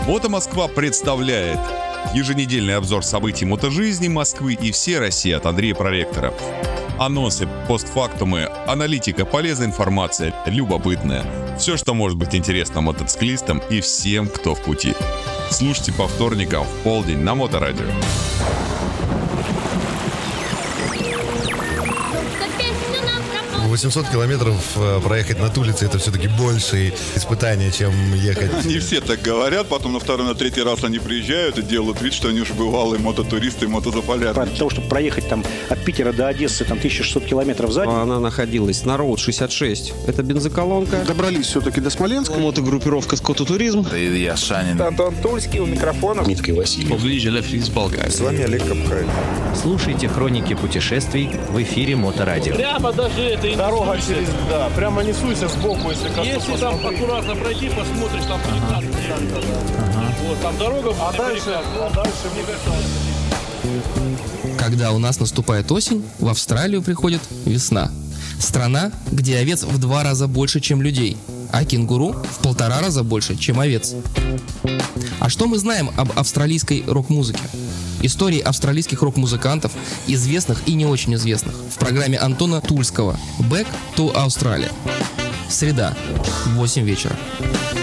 Мото Москва представляет еженедельный обзор событий мотожизни Москвы и всей России от Андрея Проректора. Анонсы, постфактумы, аналитика, полезная информация, любопытная. Все, что может быть интересно мотоциклистам и всем, кто в пути. Слушайте по вторникам в полдень на Моторадио. 800 километров проехать на Тулице — это все-таки большее испытание, чем ехать. Не все так говорят, потом на второй, на третий раз они приезжают и делают вид, что они уже бывалые мототуристы и мотозаполярники. Для того, чтобы проехать там от Питера до Одессы, там 1600 километров сзади. Она находилась на Роуд 66. Это бензоколонка. Добрались все-таки до Смоленска. Мотогруппировка «Скототуризм». Илья Шанин. Антон Тульский у микрофона. Дмитрий Васильев. С вами Олег Капкаев. Слушайте хроники путешествий в эфире Моторадио. Прямо даже это Дорога через, да, прямо не суйся сбоку, если там аккуратно пройти, посмотришь, там вот, там дорога. А дальше мне кажется... Когда у нас наступает осень, в Австралию приходит весна. Страна, где овец в 2 раза больше, чем людей, а кенгуру в 1,5 раза больше, чем овец. А что мы знаем об австралийской рок-музыке? Истории австралийских рок-музыкантов, известных и не очень известных, в программе Антона Тульского «Back to Australia». Среда, 8 вечера.